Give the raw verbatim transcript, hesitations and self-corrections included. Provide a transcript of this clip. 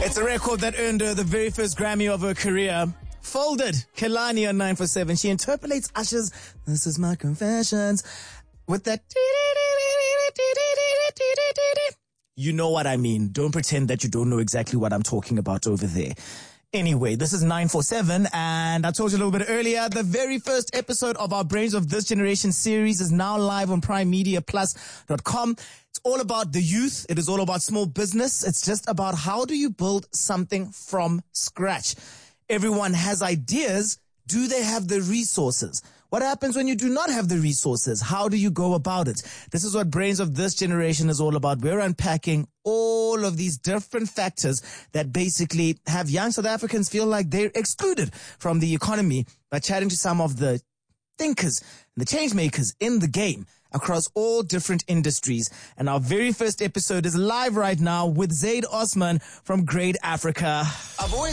It's a record that earned her the very first Grammy of her career. Folded, Kehlani on nine four seven. She interpolates Usher's "This Is My Confessions" with that. You know what I mean. Don't pretend that you don't know exactly what I'm talking about over there. Anyway, this is nine four seven, and I told you a little bit earlier, the very first episode of our Brains of This Generation series is now live on prime media plus dot com. It's all about the youth. It is all about small business. It's just about how do you build something from scratch. Everyone has ideas. Do they have the resources? What happens when you do not have the resources? How do you go about it? This is what Brains of This Generation is all about. We're unpacking all of these different factors that basically have young South Africans feel like they're excluded from the economy by chatting to some of the thinkers and the change makers in the game across all different industries. And our very first episode is live right now with Zaid Osman from Great Africa. I've always